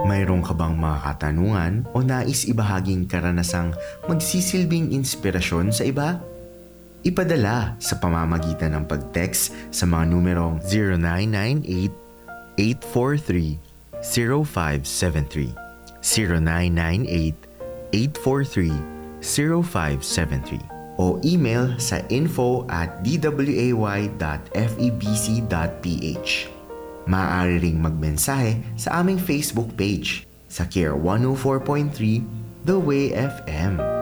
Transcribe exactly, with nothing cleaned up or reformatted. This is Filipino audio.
Mayroon ka bang mga katanungan o nais ibahaging karanasang magsisilbing inspirasyon sa iba? Ipadala sa pamamagitan ng pag-text sa mga numerong zero nine nine eight, eight four three, zero five seven three, zero nine nine eight, eight four three, zero five seven three o email sa info at d w a y dot f e b c dot p h. Maaari ring magmensahe sa aming Facebook page sa Care one oh four point three The Way F M.